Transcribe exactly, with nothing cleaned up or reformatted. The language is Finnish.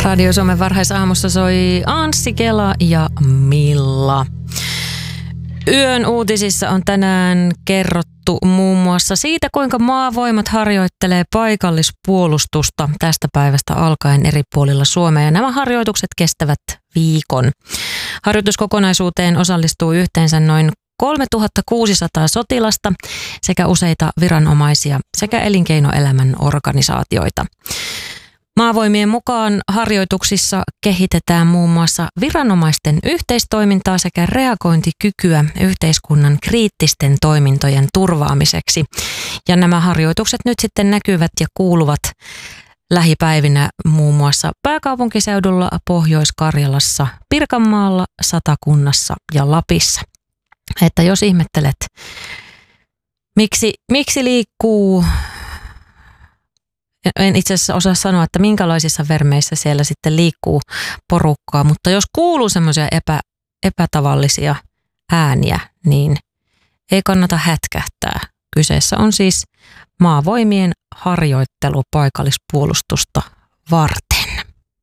Radio Suomen varhaisaamussa soi Anssi Kela ja Milla. Yön uutisissa on tänään kerrottu muun muassa siitä, kuinka maavoimat harjoittelee paikallispuolustusta tästä päivästä alkaen eri puolilla Suomea. Ja nämä harjoitukset kestävät viikon. Harjoituskokonaisuuteen osallistuu yhteensä noin kolmetuhatta kuusisataa sotilasta sekä useita viranomaisia sekä elinkeinoelämän organisaatioita. Maavoimien mukaan harjoituksissa kehitetään muun muassa viranomaisten yhteistoimintaa sekä reagointikykyä yhteiskunnan kriittisten toimintojen turvaamiseksi. Ja nämä harjoitukset nyt sitten näkyvät ja kuuluvat lähipäivinä muun muassa pääkaupunkiseudulla, Pohjois-Karjalassa, Pirkanmaalla, Satakunnassa ja Lapissa. Että jos ihmettelet, miksi, miksi liikkuu... En itse asiassa osaa sanoa, että minkälaisissa vermeissä siellä sitten liikkuu porukkaa, mutta jos kuuluu semmoisia epä, epätavallisia ääniä, niin ei kannata hätkähtää. Kyseessä on siis maavoimien harjoittelu paikallispuolustusta varten.